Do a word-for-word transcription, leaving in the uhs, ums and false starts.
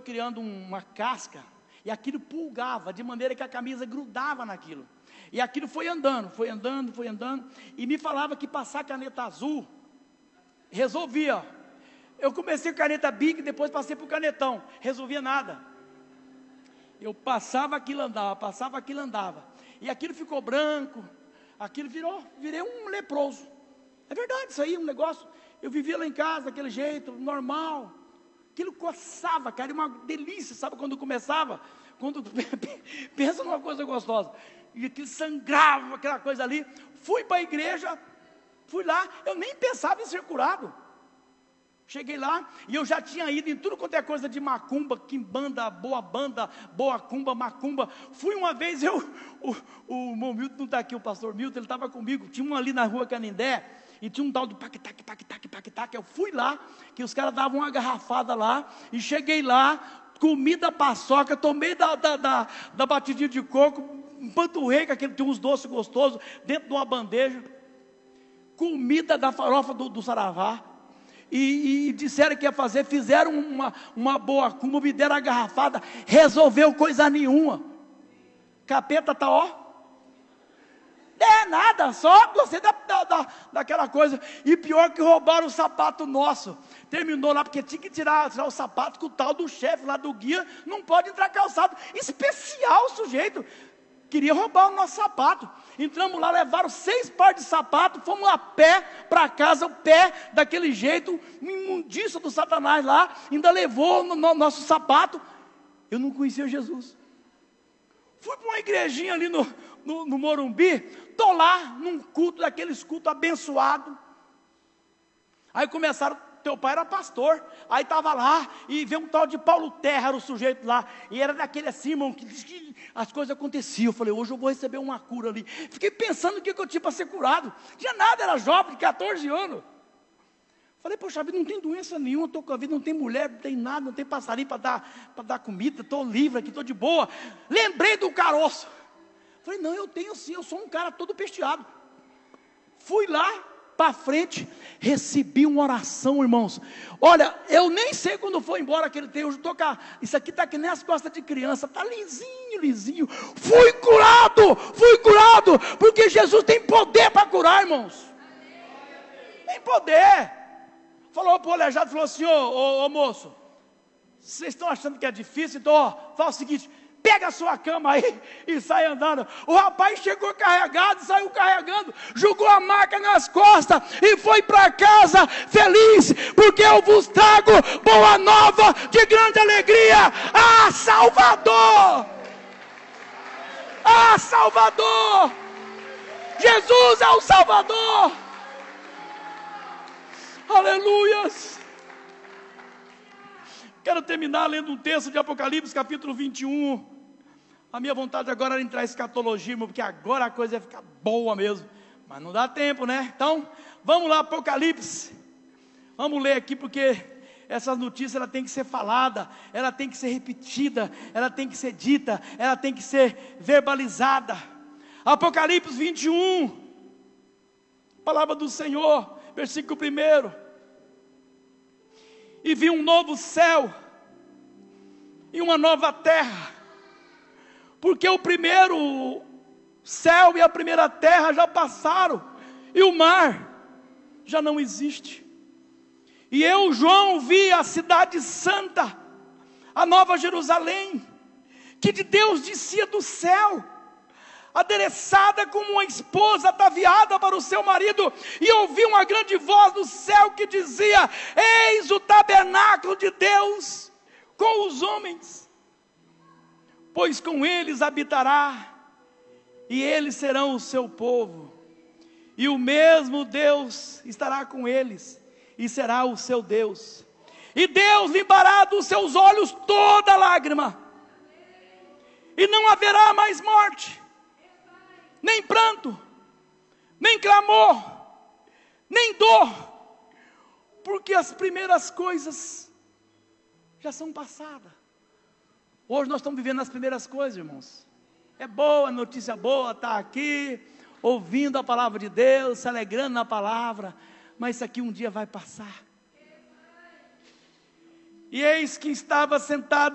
criando uma casca, e aquilo pulgava, de maneira que a camisa grudava naquilo. E aquilo foi andando, foi andando, foi andando, e me falava que passar caneta azul resolvia. Eu comecei com caneta Bic, depois passei para o canetão, resolvia nada. Eu passava, aquilo andava, passava, aquilo andava, e aquilo ficou branco, aquilo virou, virei um leproso. É verdade, isso aí, um negócio, eu vivia lá em casa, daquele jeito, normal, aquilo coçava, cara, era uma delícia, sabe quando começava, quando, pensa numa coisa gostosa, e aquilo sangrava, aquela coisa ali. Fui para a igreja, fui lá, eu nem pensava em ser curado. Cheguei lá, e eu já tinha ido em tudo quanto é coisa de macumba, quimbanda, boa banda, boa cumba, macumba. Fui uma vez, eu, o, o, o Milton não está aqui, o pastor Milton, ele estava comigo, tinha um ali na rua Canindé, e tinha um tal de pac-tac, pac-tac, pac-tac. Eu fui lá, que os caras davam uma garrafada lá, e cheguei lá, comi da paçoca, tomei da, da, da, da batidinha de coco, empanturrei com aquele, tinha uns doces gostosos, dentro de uma bandeja, comida da farofa do, do saravá. E, e disseram que ia fazer, fizeram uma, uma boa cumba, me deram a garrafada, resolveu coisa nenhuma. Capeta tá ó, é nada, só gostei da, da, da, daquela coisa. E pior que roubaram o sapato nosso. Terminou lá, porque tinha que tirar, tirar o sapato com o tal do chefe lá do guia, não pode entrar calçado, especial o sujeito. Queria roubar o nosso sapato. Entramos lá, levaram seis pares de sapato, fomos a pé para casa, o pé daquele jeito, imundícia do Satanás lá, ainda levou no, no nosso sapato. Eu não conhecia Jesus. Fui para uma igrejinha ali no, no, no Morumbi, estou lá num culto, daqueles cultos abençoados. Aí começaram, teu pai era pastor, aí estava lá, e veio um tal de Paulo Terra, era o sujeito lá, e era daquele assim, irmão, que diz que as coisas aconteciam. Eu falei, hoje eu vou receber uma cura ali. Fiquei pensando o que, que eu tinha para ser curado, não tinha nada, era jovem, de catorze anos. Falei, poxa vida, não tem doença nenhuma, estou com a vida, não tem mulher, não tem nada, não tem passarinho para dar, para dar comida, estou livre aqui, estou de boa. Lembrei do caroço. Falei, não, eu tenho sim, eu sou um cara todo pesteado. Fui lá para frente, recebi uma oração, irmãos. Olha, eu nem sei quando foi embora aquele tempo, eu estou cá, isso aqui está que nem as costas de criança, está lisinho, lisinho. Fui curado, fui curado, porque Jesus tem poder para curar, irmãos. Tem poder. Falou para o aleijado, falou assim, ô, ô, ô moço, vocês estão achando que é difícil? Então, ó, fala o seguinte, pega a sua cama aí e sai andando. O rapaz chegou carregado, saiu carregando, jogou a maca nas costas e foi para casa feliz, porque eu vos trago boa nova de grande alegria. Ah, Salvador! Ah, Salvador! Jesus é o Salvador! Aleluias! Quero terminar lendo um texto de Apocalipse, capítulo vinte e um. A minha vontade agora era entrar em escatologia, porque agora a coisa ia ficar boa mesmo. Mas não dá tempo, né? Então, vamos lá, Apocalipse. Vamos ler aqui, porque essa notícia ela tem que ser falada, ela tem que ser repetida, ela tem que ser dita, ela tem que ser verbalizada. Apocalipse vinte e um. Palavra do Senhor, versículo primeiro. E vi um novo céu e uma nova terra, porque o primeiro céu e a primeira terra já passaram, e o mar já não existe. E eu, João, vi a cidade santa, a nova Jerusalém, que de Deus descia do céu, adereçada como uma esposa ataviada para o seu marido. E ouvi uma grande voz do céu que dizia: eis o tabernáculo de Deus com os homens, pois com eles habitará, e eles serão o seu povo, e o mesmo Deus estará com eles, e será o seu Deus. E Deus limpará dos seus olhos toda lágrima, e não haverá mais morte, nem pranto, nem clamor, nem dor, porque as primeiras coisas já são passadas. Hoje nós estamos vivendo as primeiras coisas, irmãos. É boa, notícia boa, estar aqui, ouvindo a palavra de Deus, se alegrando na palavra, mas isso aqui um dia vai passar. E eis que estava sentado